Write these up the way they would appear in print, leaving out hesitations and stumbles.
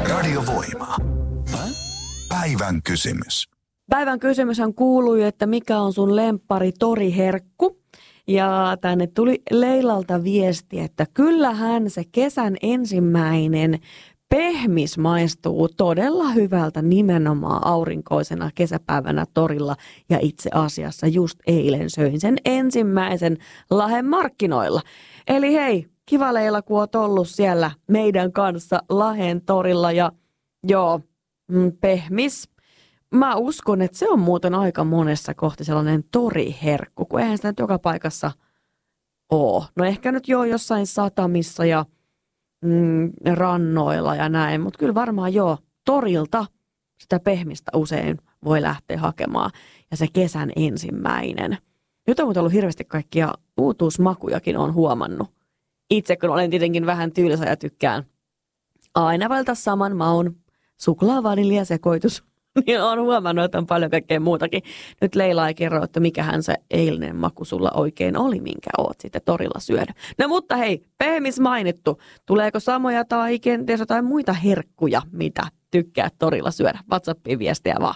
Radiovoima. Päivän kysymys. Päivän kysymyshän kuului, että mikä on sun lemppari toriherkku? Ja tänne tuli Leilalta viesti, että kyllähän se kesän ensimmäinen pehmis maistuu todella hyvältä nimenomaan aurinkoisena kesäpäivänä torilla. Ja itse asiassa just eilen söin sen ensimmäisen Lahden markkinoilla. Eli hei, kiva Leila, kun oot ollut siellä meidän kanssa Lahden torilla ja joo, pehmis. Mä uskon, että se on muuten aika monessa kohti sellainen toriherkku, kun eihän sitä nyt joka paikassa ole. No ehkä nyt joo jossain satamissa ja rannoilla ja näin, mutta kyllä varmaan joo torilta sitä pehmistä usein voi lähteä hakemaan. Ja se kesän ensimmäinen. Nyt on muuten ollut hirveästi kaikkia uutuusmakujakin on huomannut. Itse kun olen tietenkin vähän tylsä ja tykkään aina valita saman maun suklaa-vaniljasekoitus. Niin olen huomannut, että on paljon kaikkea muutakin. Nyt Leila ei kerro, että mikähän se eilinen maku sulla oikein oli, minkä oot sitten torilla syönyt. No mutta hei, pehmis mainittu. Tuleeko samoja tai kenties jotain muita herkkuja, mitä tykkää torilla syödä? WhatsAppiin viestiä vaan.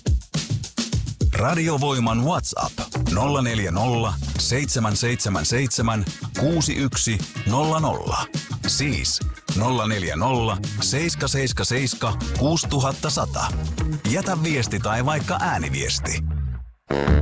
Radiovoiman WhatsApp 040 777 6100. Siis 040 777 6100. Jätä viesti tai vaikka ääniviesti.